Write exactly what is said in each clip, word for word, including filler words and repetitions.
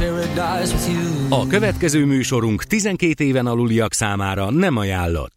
A következő műsorunk tizenkét éven aluliak számára nem ajánlott.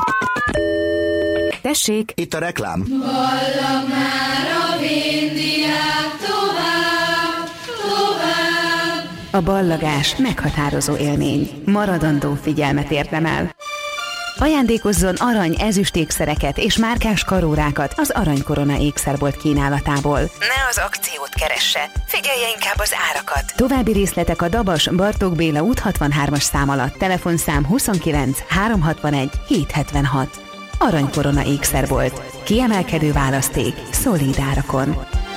Tessék! Itt a reklám. Ballag már a vindiák tovább, tovább. A ballagás meghatározó élmény. Maradandó figyelmet érdemel. Ajándékozzon arany, ezüst ékszereket és márkás karórákat az Aranykorona ékszerbolt kínálatából. Ne az akciót keresse, figyelje inkább az árakat. További részletek a Dabas Bartók Béla út hatvanhármas szám alatt. Telefonszám huszonkilenc háromszázhatvanegy hétszázhetvenhat. Aranykorona ékszerbolt. Kiemelkedő választék, szolíd árakon.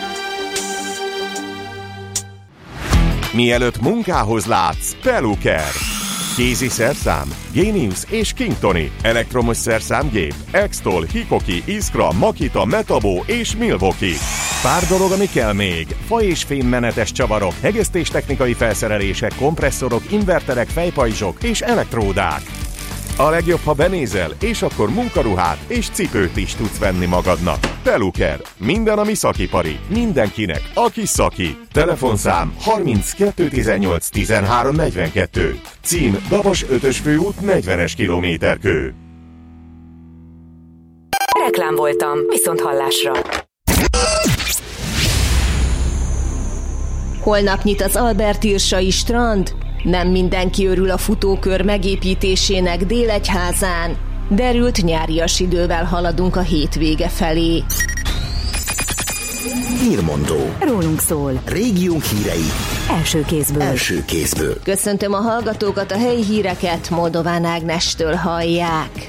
Mielőtt munkához látsz, Peluker. Kézi szerszám, Genius és Kingtoni, elektromos szerszámgép, Extol, Hikoki, Iskra, Makita, Metabo és Milwaukee. Pár dolog, ami kell még. Fa- és fémmenetes csavarok, hegesztéstechnikai felszerelések, kompresszorok, inverterek, fejpajzsok és elektródák. A legjobb, ha benézel, és akkor munkaruhát és cipőt is tudsz venni magadnak. Peluker. Minden, ami szakipari. Mindenkinek, aki szaki. Telefonszám harminckettő tizennyolc tizenhárom negyvenkettő. Cím Dabas ötös főút negyvenes kilométerkő. Reklám voltam, viszont hallásra. Holnap nyit az Albert-írsai strand. Nem mindenki örül a futókör megépítésének Délegyházán. Derült nyárias idővel haladunk a hétvége felé. Hírmondó. Rólunk szól. Régiónk hírei. Első kézből. Első kézből. Köszöntöm a hallgatókat, a helyi híreket Moldován Ágnestől hallják.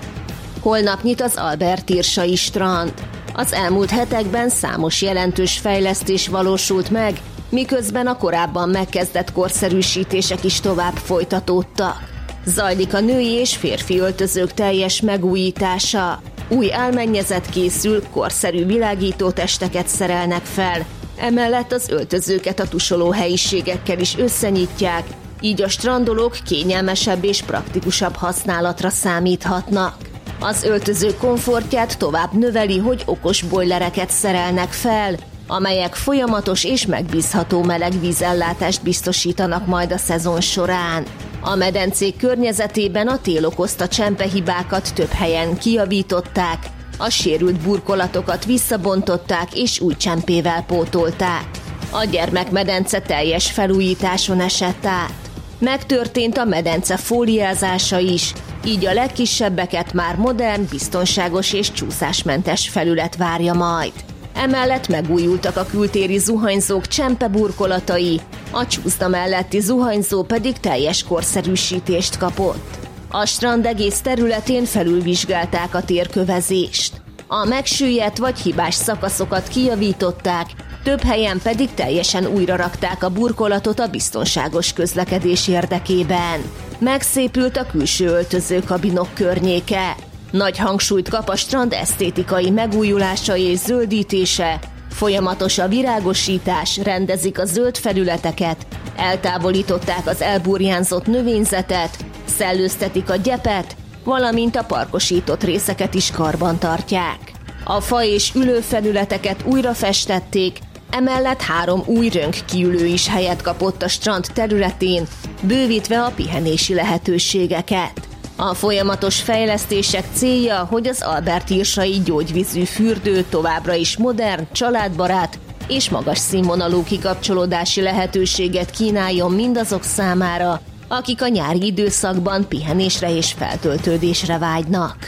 Holnap nyit az Albert-írsai strand. Az elmúlt hetekben számos jelentős fejlesztés valósult meg, miközben a korábban megkezdett korszerűsítések is tovább folytatódtak. Zajlik a női és férfi öltözők teljes megújítása. Új álmennyezet készül, korszerű világítótesteket szerelnek fel. Emellett az öltözőket a tusoló helyiségekkel is összenyitják, így a strandolók kényelmesebb és praktikusabb használatra számíthatnak. Az öltöző komfortját tovább növeli, hogy okos bojlereket szerelnek fel, amelyek folyamatos és megbízható meleg vízellátást biztosítanak majd a szezon során. A medencék környezetében a tél okozta csempehibákat több helyen kijavították, a sérült burkolatokat visszabontották és új csempével pótolták. A gyermekmedence teljes felújításon esett át. Megtörtént a medence fóliázása is, így a legkisebbeket már modern, biztonságos és csúszásmentes felület várja majd. Emellett megújultak a kültéri zuhanyzók csempeburkolatai, a csúszda melletti zuhanyzó pedig teljes korszerűsítést kapott. A strand egész területén felülvizsgálták a térkövezést. A megsüllyedt vagy hibás szakaszokat kijavították, több helyen pedig teljesen újra rakták a burkolatot a biztonságos közlekedés érdekében. Megszépült a külső öltözőkabinok környéke. Nagy hangsúlyt kap a strand esztétikai megújulása és zöldítése, folyamatos a virágosítás, rendezik a zöld felületeket, eltávolították az elburjánzott növényzetet, szellőztetik a gyepet, valamint a parkosított részeket is karban tartják. A fa és ülőfelületeket újra festették, emellett három új röntgenkiülő is helyet kapott a strand területén, bővítve a pihenési lehetőségeket. A folyamatos fejlesztések célja, hogy az Albert-írsai gyógyvízű fürdő továbbra is modern, családbarát és magas színvonalú kikapcsolódási lehetőséget kínáljon mindazok számára, akik a nyári időszakban pihenésre és feltöltődésre vágynak.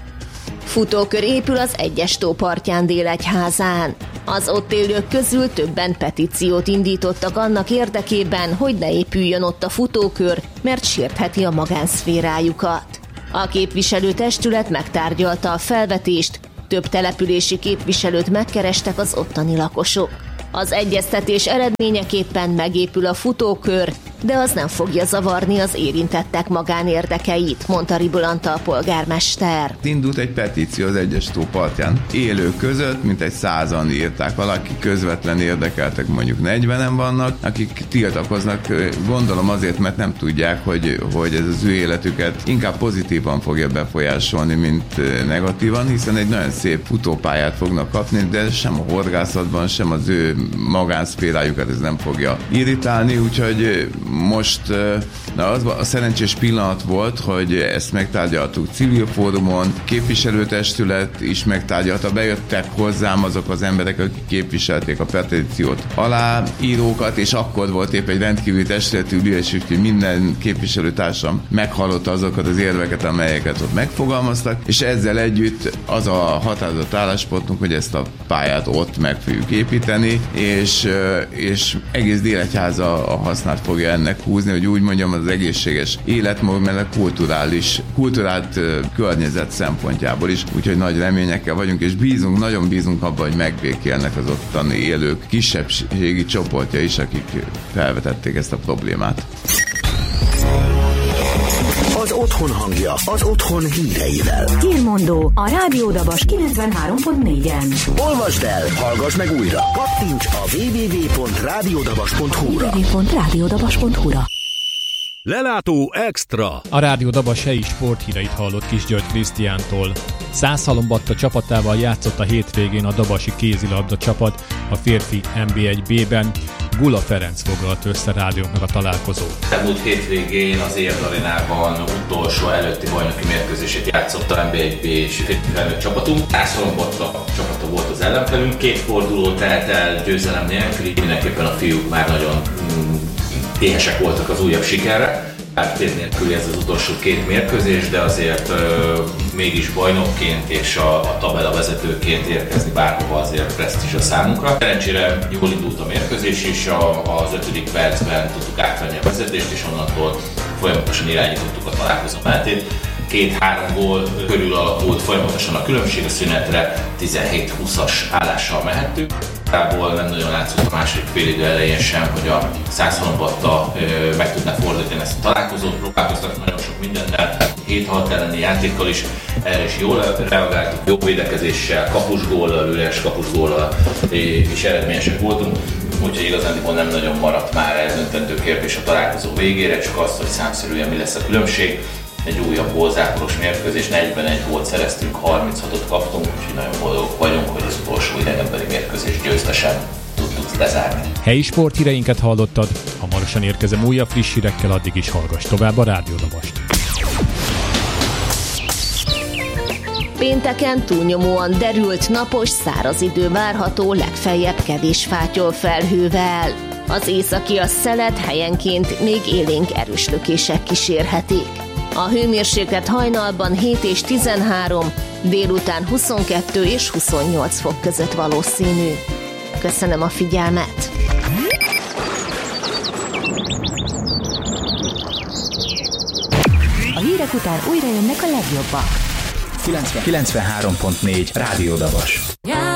Futókör épül az Egyes tó partján Délegyházán. Az ott élők közül többen petíciót indítottak annak érdekében, hogy ne épüljön ott a futókör, mert sértheti a magánszférájukat. A képviselőtestület megtárgyalta a felvetést, több települési képviselőt megkerestek az ottani lakosok. Az egyeztetés eredményeképpen megépül a futókör, de az nem fogja zavarni az érintettek magánérdekeit, mondta Ribulanta a polgármester. Indult egy petíció az egyes tó partján élők között, mint egy százan írták alá, akik közvetlen érdekeltek, mondjuk negyvenen vannak, akik tiltakoznak, gondolom azért, mert nem tudják, hogy, hogy ez az ő életüket inkább pozitívan fogja befolyásolni, mint negatívan, hiszen egy nagyon szép futópályát fognak kapni, de sem a horgászatban, sem az ő magánszférájukat ez nem fogja irritálni, úgyhogy most na az a szerencsés pillanat volt, hogy ezt megtárgyaltuk civil fórumon, képviselőtestület is megtárgyalta, bejöttek hozzám azok az emberek, akik képviselték a petíciót aláírókat, és akkor volt épp egy rendkívüli testületű ülés, úgyhogy minden képviselőtársam meghallotta azokat az érveket, amelyeket ott megfogalmaztak, és ezzel együtt az a határozott álláspontunk, hogy ezt a pályát ott meg fogjuk építeni, és, és egész Délegyháza a hasznát fogja ennek húzni, hogy úgy mondjam, az egészséges életmód, mert a kulturális, kulturált környezet szempontjából is, úgyhogy nagy reményekkel vagyunk, és bízunk, nagyon bízunk abban, hogy megbékélnek az ottani élők kisebbségi csoportja is, akik felvetették ezt a problémát. Az otthon hangja, az otthon híreivel. Hírmondó a Rádió Dabas kilencvenhárom pont négyen. Olvasd el, hallgass meg újra. Kattints a double-u double-u double-u pont rádiódabas pont hu-ra. double-u double-u double-u pont rádiódabas pont hu-ra. Lelátó Extra. A Rádió Dabas helyi sporthíreit hallott Kis György Krisztiántól. Szászhalombatta csapatával játszott a hétvégén a dabasi kézilabda csapat a férfi en bé egy bé-ben. Gula Ferenc foglalt össze rádióknak a találkozót. Múlt hétvégén az Érd Arénában utolsó előtti bajnoki mérkőzését játszott a en bé egy bé felnőtt csapatunk. Szászhalombatta csapata volt az ellenfelünk, két forduló telt el győzelem nélkül, mindenképpen a fiúk már nagyon mm, éhesek voltak az újabb sikerre. Tét nélkül ez az utolsó két mérkőzés, de azért ö, mégis bajnokként és a, a tabella vezetőként érkezni bárhova azért presztízs a számunkra. Szerencsére jól indult a mérkőzés is, a, az ötödik percben tudtuk átvenni a vezetést, és onnantól folyamatosan irányítottuk a találkozó mentét. Két-három gól körül alakult folyamatosan a különbség, a szünetre tizenhét húszas állással mehettünk. Tából nem nagyon látszott a második félidő elején sem, hogy a Szászhalombatta meg tudná fordítani ezt a találkozót. Próbálkoztak nagyon sok mindennel, hét hat elleni játékkal is, erre is jól reagáltuk, jó védekezéssel, kapusgóllal, üres kapusgóllal és eredményesek voltunk. Úgyhogy igazándiból nem nagyon maradt már eldöntendő kérdés a találkozó végére, csak az, hogy számszerűen mi lesz a különbség. Egy újabb gólzáporos mérkőzés, negyvenegy gólt szereztünk, harminchatot kaptunk, úgyhogy nagyon boldogok vagyunk, hogy az utolsó idegenbeli mérkőzés győztesen tudtuk lezárni. Helyi sporthíreinket hallottad, hamarosan érkezem újabb friss hírekkel, addig is hallgass tovább a Rádió Dabast. Pénteken túlnyomóan derült, napos, száraz idő várható, legfeljebb kevés fátyol felhővel. Az északi a szelet helyenként még élénk erős lökések kísérhetik. A hőmérséklet hajnalban hét és tizenhárom, délután huszonkettő és huszonnyolc fok között valószínű. Köszönöm a figyelmet! A hírek után újra jönnek a legjobbak. kilencvenhárom pont négy Rádió Dabas.